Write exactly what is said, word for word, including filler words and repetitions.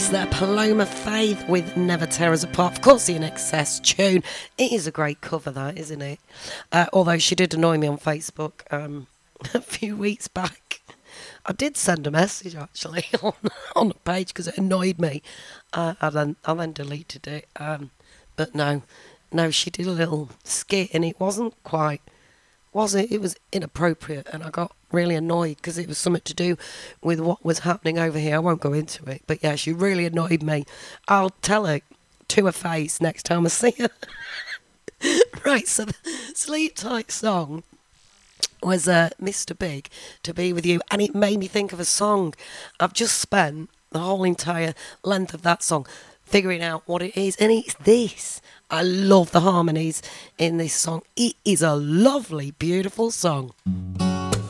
Their Paloma Faith with Never Tear Us Apart. Of course, the In Excess tune. It is a great cover, that, isn't it? Uh, although she did annoy me on Facebook um, a few weeks back. I did send a message, actually, on, on the page because it annoyed me. Uh, I, then, I then deleted it. Um, but no, no, she did a little skit and it wasn't quite, was it? It was inappropriate and I got really annoyed because it was something to do with what was happening over here. I won't go into it, but yeah, she really annoyed me. I'll tell her to her face next time I see her. Right, so the Sleep Tight song was uh, Mister Big, To Be With You, and it made me think of a song. I've just spent the whole entire length of that song figuring out what it is, and it's this. I love the harmonies in this song. It is a lovely, beautiful song.